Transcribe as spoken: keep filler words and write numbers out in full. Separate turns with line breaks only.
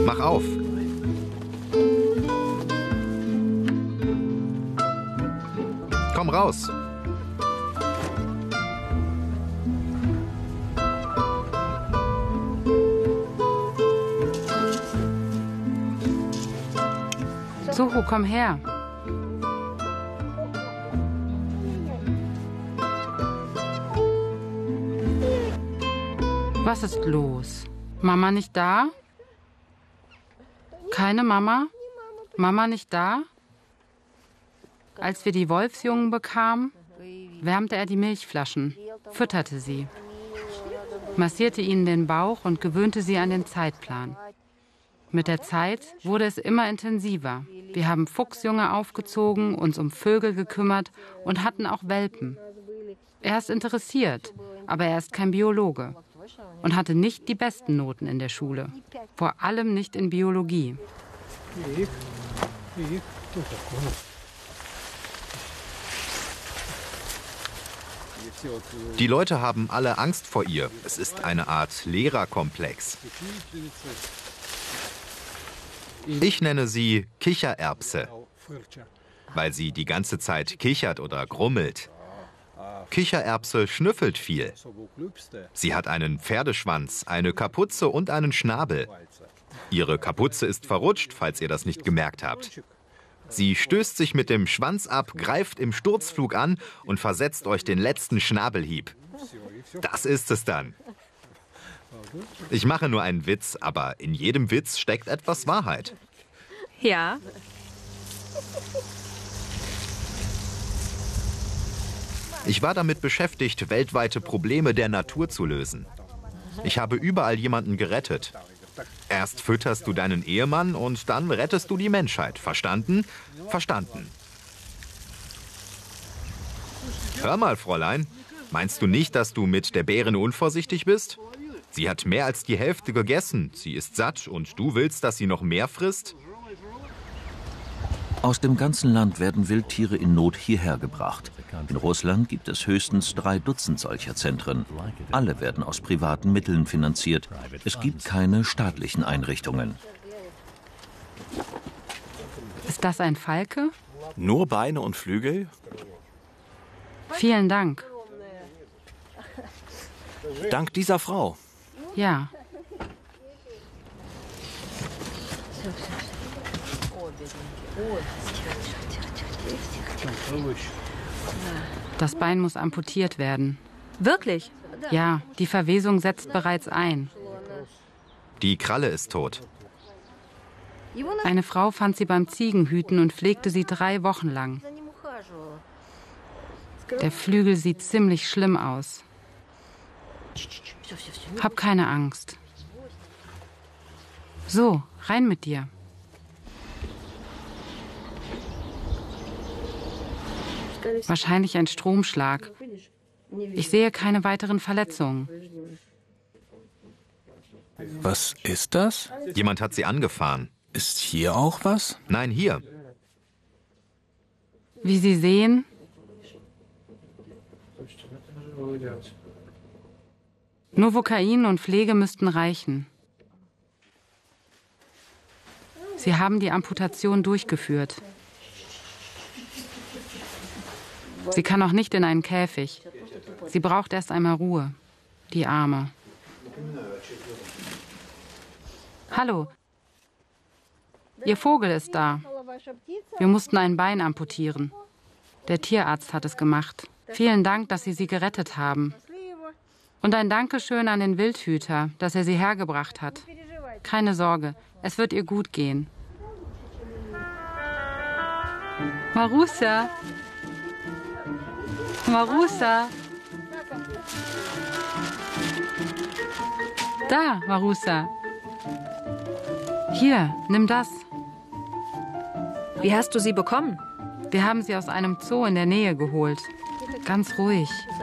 Mach auf. Komm raus.
Sucho, komm her. Was ist los? Mama nicht da? Keine Mama? Mama nicht da? Als wir die Wolfsjungen bekamen, wärmte er die Milchflaschen, fütterte sie, massierte ihnen den Bauch und gewöhnte sie an den Zeitplan. Mit der Zeit wurde es immer intensiver. Wir haben Fuchsjunge aufgezogen, uns um Vögel gekümmert und hatten auch Welpen. Er ist interessiert, aber er ist kein Biologe und hatte nicht die besten Noten in der Schule, vor allem nicht in Biologie.
Die Leute haben alle Angst vor ihr. Es ist eine Art Lehrerkomplex. Ich nenne sie Kichererbse, weil sie die ganze Zeit kichert oder grummelt. Kichererbse schnüffelt viel. Sie hat einen Pferdeschwanz, eine Kapuze und einen Schnabel. Ihre Kapuze ist verrutscht, falls ihr das nicht gemerkt habt. Sie stößt sich mit dem Schwanz ab, greift im Sturzflug an und versetzt euch den letzten Schnabelhieb. Das ist es dann. Ich mache nur einen Witz, aber in jedem Witz steckt etwas Wahrheit.
Ja.
Ich war damit beschäftigt, weltweite Probleme der Natur zu lösen. Ich habe überall jemanden gerettet. Erst fütterst du deinen Ehemann und dann rettest du die Menschheit. Verstanden? Verstanden. Hör mal, Fräulein. Meinst du nicht, dass du mit der Bärin unvorsichtig bist? Sie hat mehr als die Hälfte gegessen. Sie ist satt und du willst, dass sie noch mehr frisst?
Aus dem ganzen Land werden Wildtiere in Not hierher gebracht. In Russland gibt es höchstens drei Dutzend solcher Zentren. Alle werden aus privaten Mitteln finanziert. Es gibt keine staatlichen Einrichtungen.
Ist das ein Falke?
Nur Beine und Flügel?
Vielen Dank.
Dank dieser Frau.
Ja. Das Bein muss amputiert werden.
Wirklich?
Ja, die Verwesung setzt bereits ein.
Die Kralle ist tot.
Eine Frau fand sie beim Ziegenhüten und pflegte sie drei Wochen lang. Der Flügel sieht ziemlich schlimm aus. Hab keine Angst. So, rein mit dir. Wahrscheinlich ein Stromschlag. Ich sehe keine weiteren Verletzungen.
Was ist das?
Jemand hat sie angefahren.
Ist hier auch was?
Nein, hier.
Wie Sie sehen, Novocain und Pflege müssten reichen. Sie haben die Amputation durchgeführt. Sie kann noch nicht in einen Käfig. Sie braucht erst einmal Ruhe. Die Arme. Hallo. Ihr Vogel ist da. Wir mussten ein Bein amputieren. Der Tierarzt hat es gemacht. Vielen Dank, dass Sie sie gerettet haben. Und ein Dankeschön an den Wildhüter, dass er sie hergebracht hat. Keine Sorge, es wird ihr gut gehen. Marusa! Marusa! Da, Marusa. Hier, nimm das.
Wie hast du sie bekommen?
Wir haben sie aus einem Zoo in der Nähe geholt. Ganz ruhig.